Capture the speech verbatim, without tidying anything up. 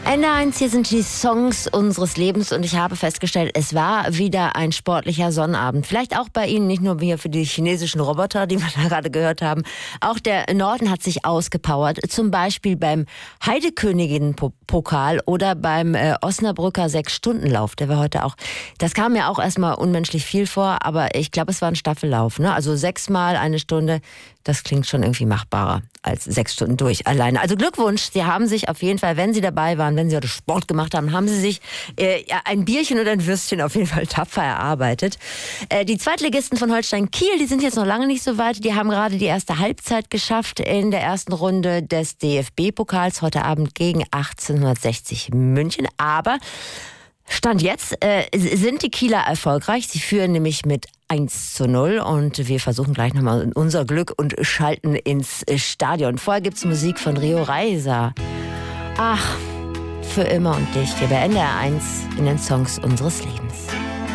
Ende eins, hier sind die Songs unseres Lebens und ich habe festgestellt, es war wieder ein sportlicher Sonnabend. Vielleicht auch bei Ihnen, nicht nur hier für die chinesischen Roboter, die wir da gerade gehört haben. Auch der Norden hat sich ausgepowert, zum Beispiel beim Heidekönigin-Pokal oder beim äh, Osnabrücker Sechs-Stunden-Lauf. Der war heute auch, das kam mir auch erstmal unmenschlich viel vor, aber ich glaube, es war ein Staffellauf, ne? Also sechsmal eine Stunde, das klingt schon irgendwie machbarer als sechs Stunden durch alleine. Also Glückwunsch, Sie haben sich auf jeden Fall, wenn Sie dabei waren, wenn Sie heute Sport gemacht haben, haben Sie sich äh, ein Bierchen oder ein Würstchen auf jeden Fall tapfer erarbeitet. Äh, die Zweitligisten von Holstein Kiel, die sind jetzt noch lange nicht so weit. Die haben gerade die erste Halbzeit geschafft in der ersten Runde des D F B-Pokals heute Abend gegen achtzehnhundertsechzig München. Aber Stand jetzt äh, sind die Kieler erfolgreich. Sie führen nämlich mit eins zu null und wir versuchen gleich nochmal unser Glück und schalten ins Stadion. Vorher gibt's Musik von Rio Reiser. Ach, für immer und dich. Hier bei N D R eins in den Songs unseres Lebens.